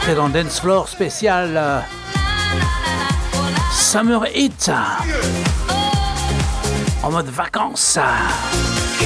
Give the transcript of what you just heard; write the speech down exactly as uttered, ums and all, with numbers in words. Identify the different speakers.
Speaker 1: C'est dans Dance Floor spécial euh, Summer Hit en mode vacances.